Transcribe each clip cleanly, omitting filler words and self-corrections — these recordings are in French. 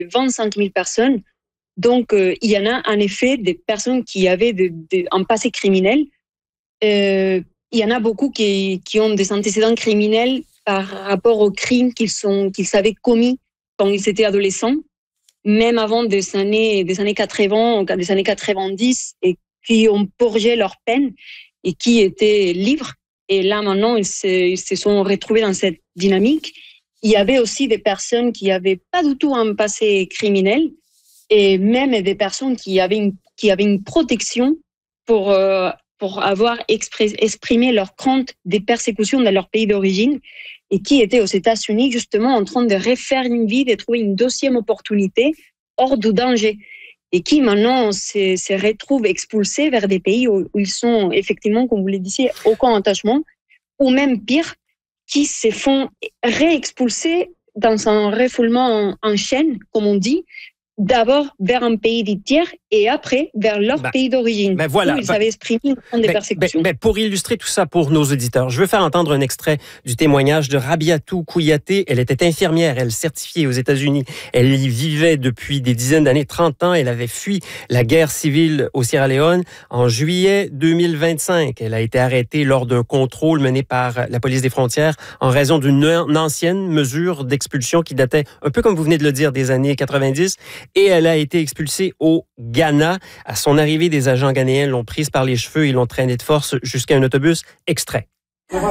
25 000 personnes. Donc, il y en a en effet des personnes qui avaient un passé criminel. Il y en a beaucoup qui ont des antécédents criminels par rapport aux crimes qu'ils avaient commis quand ils étaient adolescents, même avant des années 80, des années 90, et qui ont purgé leur peine et qui étaient libres. Et là, maintenant, ils se sont retrouvés dans cette dynamique. Il y avait aussi des personnes qui n'avaient pas du tout un passé criminel, et même des personnes qui avaient une protection pour avoir exprimé leur crainte des persécutions dans leur pays d'origine, et qui étaient aux États-Unis justement en train de refaire une vie, de trouver une deuxième opportunité hors du danger, et qui maintenant se retrouvent expulsés vers des pays où ils sont effectivement, comme vous le disiez, aucun attachement, ou même pire, qui se font réexpulser dans un refoulement en chaîne, comme on dit, d'abord vers un pays dit tiers et après vers leur pays d'origine. Voilà. Où ils avaient exprimé des persécutions. Pour illustrer tout ça pour nos auditeurs, je veux faire entendre un extrait du témoignage de Rabiatou Kouyaté. Elle était infirmière, elle certifiée aux États-Unis. Elle y vivait depuis des dizaines d'années, 30 ans. Elle avait fui la guerre civile au Sierra Leone en juillet 2025. Elle a été arrêtée lors d'un contrôle mené par la police des frontières en raison d'une ancienne mesure d'expulsion qui datait, un peu comme vous venez de le dire, des années 90. Et elle a été expulsée au Ghana. À son arrivée, des agents ghanéens l'ont prise par les cheveux et l'ont traînée de force jusqu'à un autobus. Extrait. That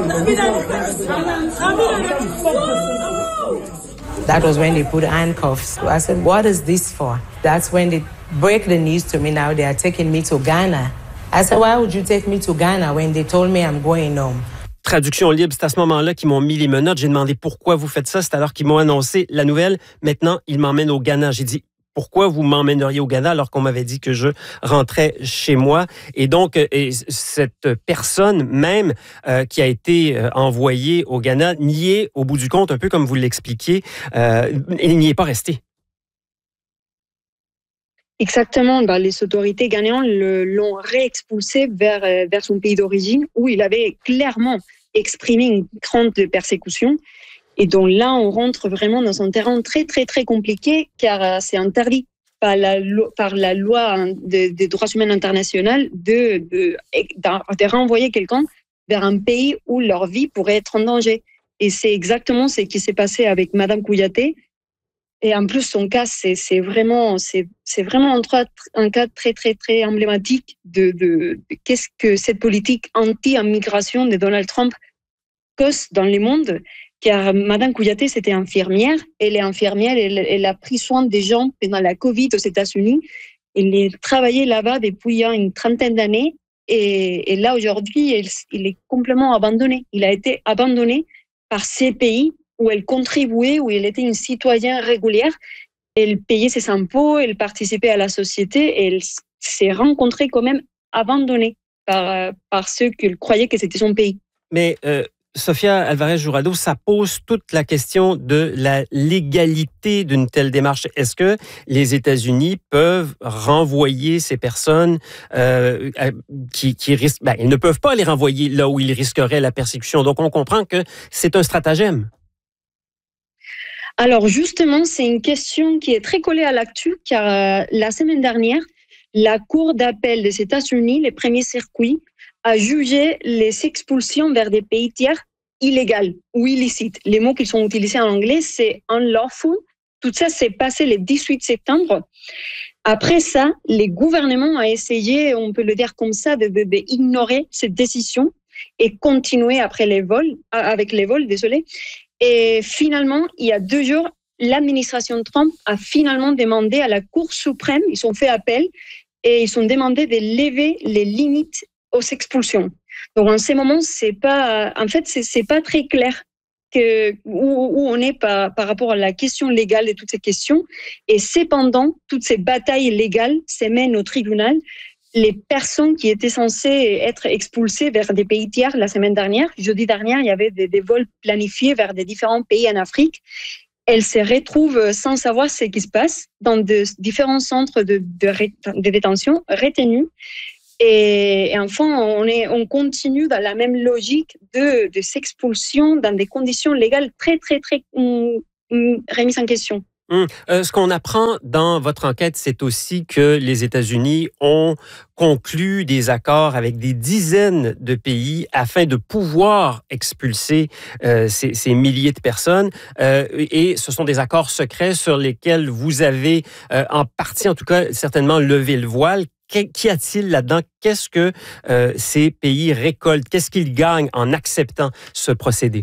was when they put handcuffs. I said, what is this for? That's when they break the news to me now. They are taking me to Ghana. I said, why would you take me to Ghana when they told me I'm going home? Traduction libre, c'est à ce moment-là qu'ils m'ont mis les menottes. J'ai demandé pourquoi vous faites ça. C'est alors qu'ils m'ont annoncé la nouvelle. Maintenant, ils m'emmènent au Ghana. J'ai dit, pourquoi vous m'emmèneriez au Ghana alors qu'on m'avait dit que je rentrais chez moi? Et donc, cette personne même qui a été envoyée au Ghana n'y est, au bout du compte, un peu comme vous l'expliquiez, il n'y est pas resté. Exactement. Les autorités ghanéennes l'ont réexpulsé vers son pays d'origine, où il avait clairement exprimé une crainte de persécution. Et donc là, on rentre vraiment dans un terrain très, très, très compliqué, car c'est interdit par la loi des droits humains internationale de renvoyer quelqu'un vers un pays où leur vie pourrait être en danger. Et c'est exactement ce qui s'est passé avec Madame Kouyaté. Et en plus, son cas, c'est vraiment un cas très, très, très emblématique de qu'est-ce que cette politique anti-immigration de Donald Trump cause dans le monde. Car Madame Kouyaté, c'était infirmière. Elle est infirmière, elle a pris soin des gens pendant la COVID aux États-Unis. Elle a travaillé là-bas depuis une trentaine d'années. Et là, aujourd'hui, il est complètement abandonné. Il a été abandonné par ces pays où elle contribuait, où elle était une citoyenne régulière. Elle payait ses impôts, elle participait à la société et elle s'est rencontrée quand même abandonnée par ceux qui croyaient que c'était son pays. Mais Sofia Alvarez Jurado, ça pose toute la question de la légalité d'une telle démarche. Est-ce que les États-Unis peuvent renvoyer ces personnes qui risquent... ils ne peuvent pas les renvoyer là où ils risqueraient la persécution. Donc, on comprend que c'est un stratagème. Alors, justement, c'est une question qui est très collée à l'actu, car la semaine dernière, la Cour d'appel des États-Unis, le premier circuit, a jugé les expulsions vers des pays tiers illégales ou illicites. Les mots qui sont utilisés en anglais, c'est unlawful. Tout ça s'est passé le 18 septembre. Après ça, les gouvernements ont essayé, on peut le dire comme ça, d'ignorer cette décision et continuer avec les vols. Et finalement, il y a 2 jours, l'administration Trump a finalement demandé à la Cour suprême, ils ont fait appel et ils ont demandé de lever les limites aux expulsions. Donc en ce moment, c'est pas très clair où on est par rapport à la question légale de toutes ces questions. Et cependant, toutes ces batailles légales se mènent au tribunal. Les personnes qui étaient censées être expulsées vers des pays tiers la semaine dernière, jeudi dernier, il y avait des vols planifiés vers des différents pays en Afrique. Elles se retrouvent sans savoir ce qui se passe dans de différents centres de détention retenus. Et enfin, on continue dans la même logique de s'expulsion dans des conditions légales très, très, très remises en question. Ce qu'on apprend dans votre enquête, c'est aussi que les États-Unis ont conclu des accords avec des dizaines de pays afin de pouvoir expulser ces milliers de personnes. Et ce sont des accords secrets sur lesquels vous avez, en partie en tout cas, certainement levé le voile. Qu'y a-t-il là-dedans? Qu'est-ce que ces pays récoltent? Qu'est-ce qu'ils gagnent en acceptant ce procédé?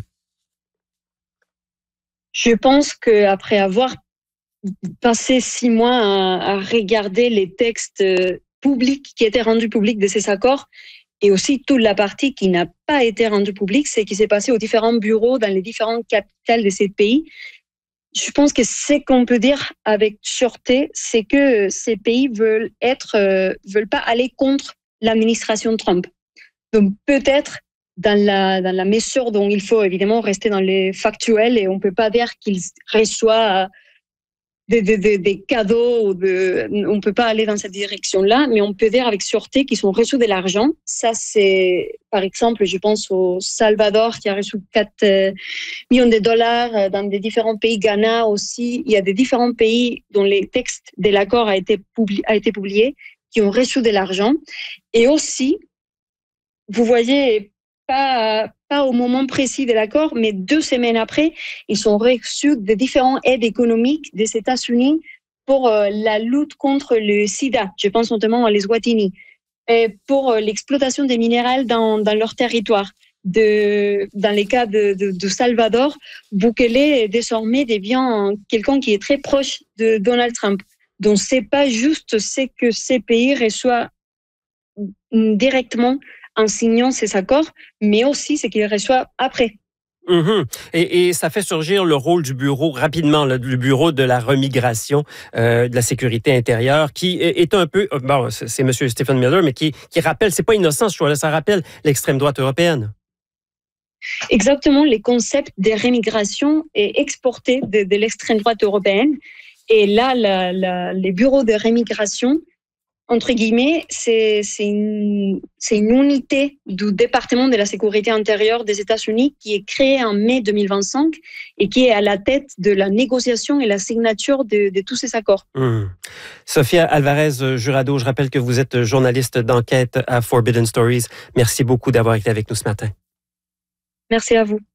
Je pense qu'après avoir passé 6 mois à regarder les textes publics qui étaient rendus publics de ces accords et aussi toute la partie qui n'a pas été rendue publique, c'est ce qui s'est passé aux différents bureaux dans les différentes capitales de ces pays. Je pense que ce qu'on peut dire avec sûreté, c'est que ces pays veulent pas aller contre l'administration Trump. Donc peut-être dans la mesure dont il faut évidemment rester dans les factuels et on peut pas dire qu'ils reçoivent des cadeaux, on peut pas aller dans cette direction-là, mais on peut dire avec sûreté qu'ils ont reçu de l'argent. Ça, c'est, par exemple, je pense au Salvador qui a reçu 4 millions de dollars dans des différents pays, Ghana aussi. Il y a des différents pays dont les textes de l'accord a été publié, qui ont reçu de l'argent. Et aussi, vous voyez, pas au moment précis de l'accord, mais 2 semaines après, ils ont reçu de différentes aides économiques des États-Unis pour la lutte contre le sida. Je pense notamment à l'Eswatini, et pour l'exploitation des minéraux dans leur territoire. Dans les cas de Salvador, Bukele désormais devient quelqu'un qui est très proche de Donald Trump. Donc c'est pas juste ce que ces pays reçoivent directement en signant ces accords, mais aussi ce qu'ils reçoivent après. Mm-hmm. Et ça fait surgir le rôle du bureau rapidement, le bureau de la remigration, de la sécurité intérieure, qui est un peu, bon, c'est M. Stephen Miller, mais qui rappelle, c'est pas innocent ce choix-là, ça rappelle l'extrême droite européenne. Exactement, les concepts de remigration est exporté de l'extrême droite européenne. Et là, les bureaux de remigration, entre guillemets, c'est une unité du département de la sécurité intérieure des États-Unis qui est créée en mai 2025 et qui est à la tête de la négociation et la signature de tous ces accords. Sofia Alvarez-Jurado, je rappelle que vous êtes journaliste d'enquête à Forbidden Stories. Merci beaucoup d'avoir été avec nous ce matin. Merci à vous.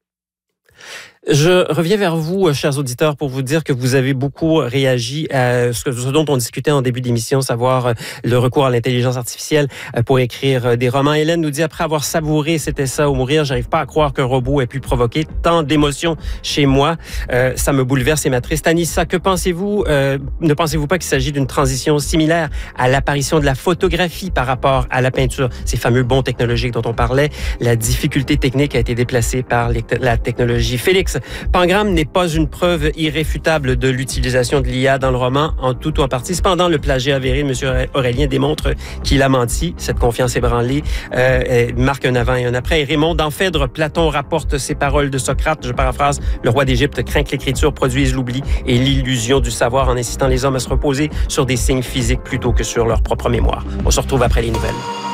Je reviens vers vous, chers auditeurs, pour vous dire que vous avez beaucoup réagi à ce dont on discutait en début d'émission, savoir le recours à l'intelligence artificielle pour écrire des romans. Hélène nous dit, après avoir savouré C'était ça ou mourir, j'arrive pas à croire qu'un robot ait pu provoquer tant d'émotions chez moi. Ça me bouleverse et m'attriste. Anissa, que pensez-vous? Ne pensez-vous pas qu'il s'agit d'une transition similaire à l'apparition de la photographie par rapport à la peinture? Ces fameux bons technologiques dont on parlait. La difficulté technique a été déplacée par la technologie. Félix, Pangram n'est pas une preuve irréfutable de l'utilisation de l'IA dans le roman, en tout ou en partie. Cependant, le plagiat avéré de M. Aurélien démontre qu'il a menti. Cette confiance ébranlée marque un avant et un après. Et Raymond, dans Phèdre, Platon rapporte ces paroles de Socrate. Je paraphrase, le roi d'Égypte craint que l'écriture produise l'oubli et l'illusion du savoir en incitant les hommes à se reposer sur des signes physiques plutôt que sur leur propre mémoire. On se retrouve après les nouvelles.